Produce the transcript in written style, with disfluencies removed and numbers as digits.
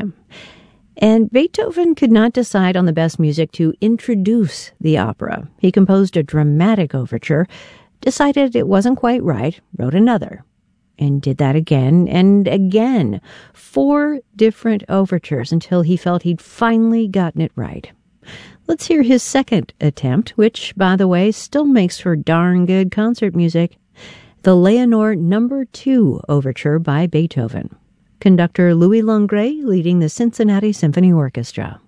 And Beethoven could not decide on the best music to introduce the opera. He composed a dramatic overture, decided it wasn't quite right, wrote another, and did that again and again. 4 different overtures until he felt he'd finally gotten it right. Let's hear his second attempt, which, by the way, still makes for darn good concert music. The Leonore No. 2 Overture by Beethoven. Conductor Louis Longret leading the Cincinnati Symphony Orchestra.